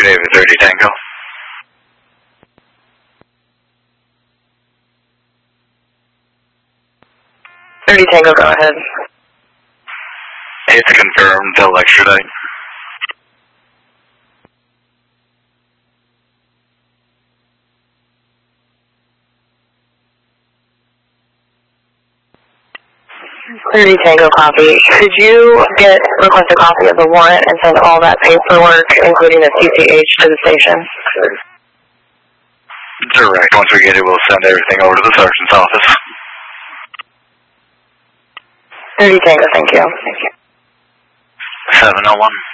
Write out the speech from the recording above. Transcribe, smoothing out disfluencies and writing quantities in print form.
David 30 Tango. Tango, go ahead. It's confirmed, they'll extradite. Tango, copy. Could you request a copy of the warrant and send all that paperwork, including the CCH, to the station? Direct. Once we get it, we'll send everything over to the sergeant's office. 30 Tango, thank you. 701.